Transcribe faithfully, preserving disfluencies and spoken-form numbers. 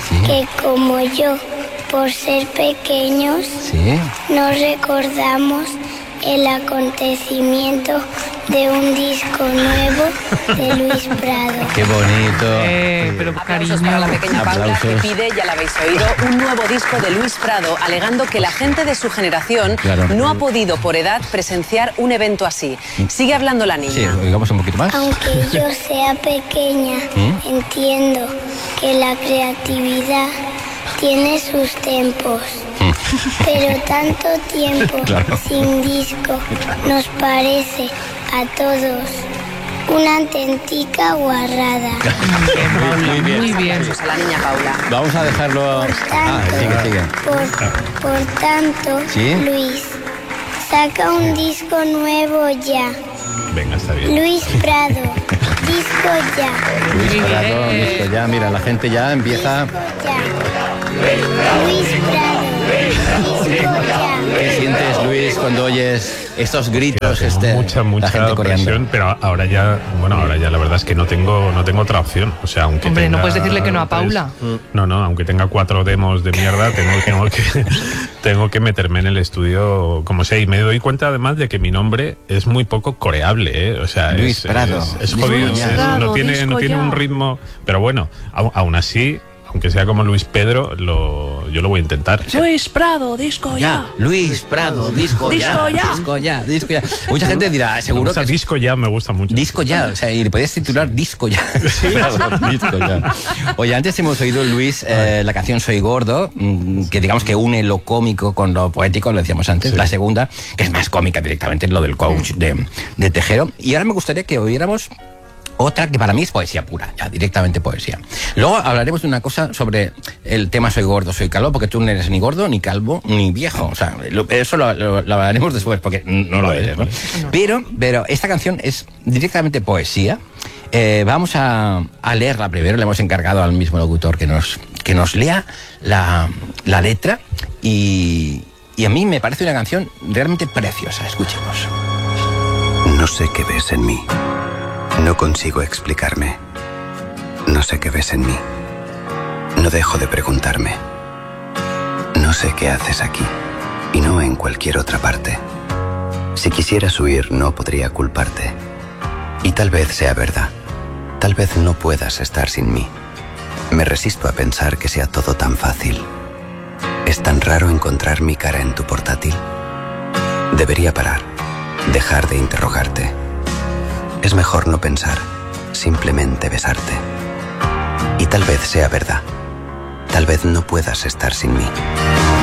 ¿Sí? que como yo, por ser pequeños, ¿Sí? no recordamos el acontecimiento de un disco nuevo de Luis Prado. ¡Qué bonito! Eh, pero Aplausos cariño. para la pequeña Paula, Aplausos. que pide, ya la habéis oído, un nuevo disco de Luis Prado, alegando que la gente de su generación Claro. no ha podido por edad presenciar un evento así. Sigue hablando la niña. Sí, digamos un poquito más. Aunque yo sea pequeña, ¿Mm? entiendo que la creatividad tiene sus tiempos. Pero tanto tiempo Claro. sin disco nos parece a todos una auténtica guarrada. Muy bien. Muy bien. Aplausos a la niña Paula. Vamos a dejarlo... Por Ah, tanto, sigue, sigue. por, por tanto, ¿Sí? Luis, saca un disco nuevo ya. Venga, está bien. Luis Prado, disco ya. Luis Prado, disco ya. Mira, la gente ya empieza... Ya. Luis Prado, disco ya. ¿Qué sientes, Luis, cuando oyes estos gritos? Tengo este, mucha, la mucha gente coreando. presión, pero ahora ya, bueno, ahora ya la verdad es que no tengo, no tengo otra opción. O sea, aunque Hombre, no tenga puedes decirle que no a tres- Paula. No, no, aunque tenga cuatro demos de mierda, tengo, tengo que, tengo que meterme en el estudio como sea. Y me doy cuenta además de que mi nombre es muy poco coreable, ¿eh? O sea, Luis es, Prado. es, es Disco jodido. ya. es- no Prado, tiene, disco no tiene ya. un ritmo, pero bueno, au- aún así, aunque sea como Luis Pedro, lo, yo lo voy a intentar. Luis Prado, disco Ya, Luis Prado, disco, Disco ya, ya. disco ya, disco ya. Mucha gente dirá, Me seguro gusta que disco ya, me gusta mucho. disco ya, o sea, y le podías titular disco ya. Claro, disco ya. Oye, antes hemos oído, Luis, eh, la canción Soy Gordo, mm, que digamos que une lo cómico con lo poético, lo decíamos antes. Sí. La segunda, que es más cómica directamente, lo del coach de, de Tejero. Y ahora me gustaría que oyéramos otra que para mí es poesía pura, ya directamente poesía. Luego hablaremos de una cosa sobre el tema soy gordo, soy calvo, porque tú no eres ni gordo, ni calvo, ni viejo. O sea, lo- eso lo, lo- lo hablaremos después, porque no lo eres, ¿no? Pero, pero esta canción es directamente poesía. Eh, vamos a, a leerla primero, le hemos encargado al mismo locutor que nos, que nos lea la, la letra y, y a mí me parece una canción realmente preciosa. Escuchemos. No sé qué ves en mí. No consigo explicarme. No sé qué ves en mí. No dejo de preguntarme. No sé qué haces aquí y no en cualquier otra parte. Si quisieras huir, no podría culparte. Y tal vez sea verdad. Tal vez no puedas estar sin mí. Me resisto a pensar que sea todo tan fácil. Es tan raro encontrar mi cara en tu portátil. Debería parar. Dejar de interrogarte. Es mejor no pensar, simplemente besarte. Y tal vez sea verdad. Tal vez no puedas estar sin mí.